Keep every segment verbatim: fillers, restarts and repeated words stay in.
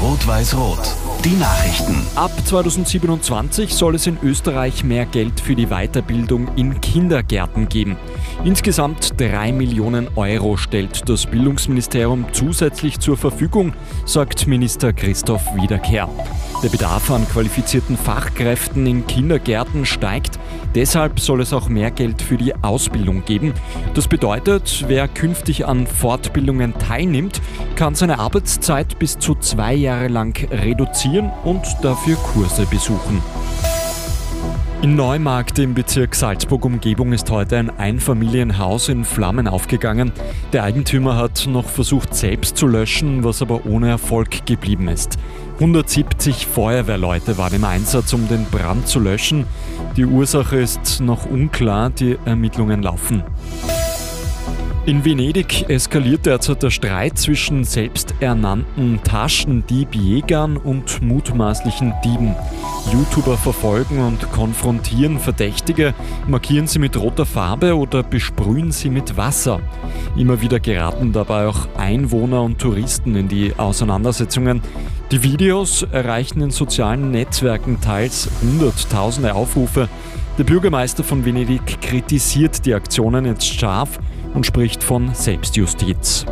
Rot-Weiß-Rot. Die Nachrichten. Ab zweitausendsiebenundzwanzig soll es in Österreich mehr Geld für die Weiterbildung in Kindergärten geben. Insgesamt drei Millionen Euro stellt das Bildungsministerium zusätzlich zur Verfügung, sagt Minister Christoph Wiederkehr. Der Bedarf an qualifizierten Fachkräften in Kindergärten steigt. Deshalb soll es auch mehr Geld für die Ausbildung geben. Das bedeutet, wer künftig an Fortbildungen teilnimmt, kann seine Arbeitszeit bis zu zwei Jahre lang reduzieren und dafür Kurse besuchen. In Neumarkt im Bezirk Salzburg-Umgebung ist heute ein Einfamilienhaus in Flammen aufgegangen. Der Eigentümer hat noch versucht, selbst zu löschen, was aber ohne Erfolg geblieben ist. hundertsiebzig Feuerwehrleute waren im Einsatz, um den Brand zu löschen. Die Ursache ist noch unklar, die Ermittlungen laufen. In Venedig eskaliert derzeit der Streit zwischen selbsternannten Taschendiebjägern und mutmaßlichen Dieben. YouTuber verfolgen und konfrontieren Verdächtige, markieren sie mit roter Farbe oder besprühen sie mit Wasser. Immer wieder geraten dabei auch Einwohner und Touristen in die Auseinandersetzungen. Die Videos erreichen in sozialen Netzwerken teils hunderttausende Aufrufe. Der Bürgermeister von Venedig kritisiert die Aktionen jetzt scharf und spricht von Selbstjustiz.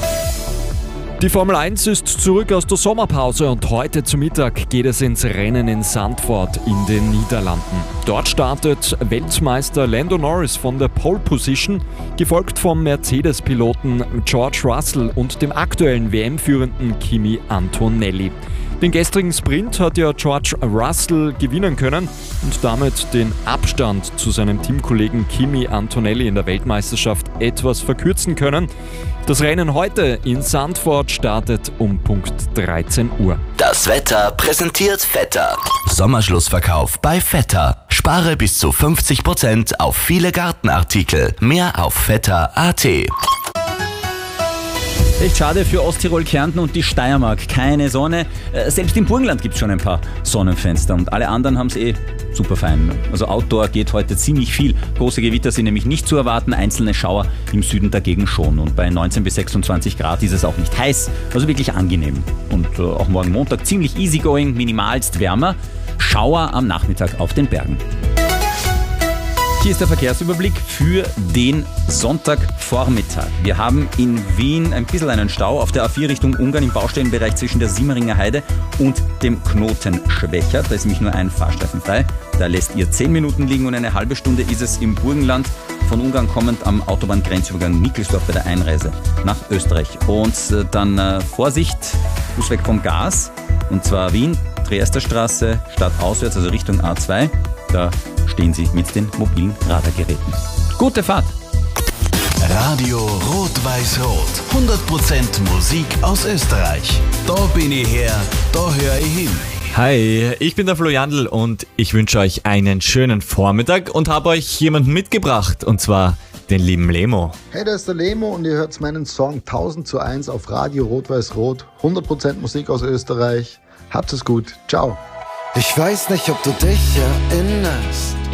Die Formel eins ist zurück aus der Sommerpause und heute zu Mittag geht es ins Rennen in Zandvoort in den Niederlanden. Dort startet Weltmeister Lando Norris von der Pole Position, gefolgt vom Mercedes-Piloten George Russell und dem aktuellen W M-führenden Kimi Antonelli. Den gestrigen Sprint hat ja George Russell gewinnen können und damit den Abstand zu seinem Teamkollegen Kimi Antonelli in der Weltmeisterschaft etwas verkürzen können. Das Rennen heute in Zandvoort startet um Punkt dreizehn Uhr. Das Wetter präsentiert Vetter. Sommerschlussverkauf bei Vetter. Spare bis zu fünfzig Prozent auf viele Gartenartikel. Mehr auf vetter punkt a t. Echt schade für Osttirol, Kärnten und die Steiermark. Keine Sonne. Selbst im Burgenland gibt es schon ein paar Sonnenfenster und alle anderen haben es eh super fein. Also Outdoor geht heute ziemlich viel. Große Gewitter sind nämlich nicht zu erwarten, einzelne Schauer im Süden dagegen schon. Und bei neunzehn bis sechsundzwanzig Grad ist es auch nicht heiß, also wirklich angenehm. Und äh, auch morgen Montag ziemlich easygoing, minimalst wärmer. Schauer am Nachmittag auf den Bergen. Hier ist der Verkehrsüberblick für den Sonntagvormittag. Wir haben in Wien ein bisschen einen Stau auf der A vier Richtung Ungarn im Baustellenbereich zwischen der Simmeringer Heide und dem Knoten Schwächert. Da ist nämlich nur ein Fahrstreifen frei. Da lässt ihr zehn Minuten liegen und eine halbe Stunde ist es im Burgenland von Ungarn kommend am Autobahngrenzübergang Mickelsdorf bei der Einreise nach Österreich. Und dann äh, Vorsicht, Fuß weg vom Gas. Und zwar Wien, Triester-Straße, stadtauswärts, also Richtung A zwei. Da stehen Sie mit den mobilen Radargeräten. Gute Fahrt! Radio Rot-Weiß-Rot. hundert Prozent Musik aus Österreich. Da bin ich her, da höre ich hin. Hi, ich bin der Flo Jandl und ich wünsche euch einen schönen Vormittag und habe euch jemanden mitgebracht, und zwar den lieben Lemo. Hey, da ist der Lemo und ihr hört meinen Song tausend zu eins auf Radio Rot-Weiß-Rot. hundert Prozent Musik aus Österreich. Habt es gut. Ciao. Ich weiß nicht, ob du dich erinnerst.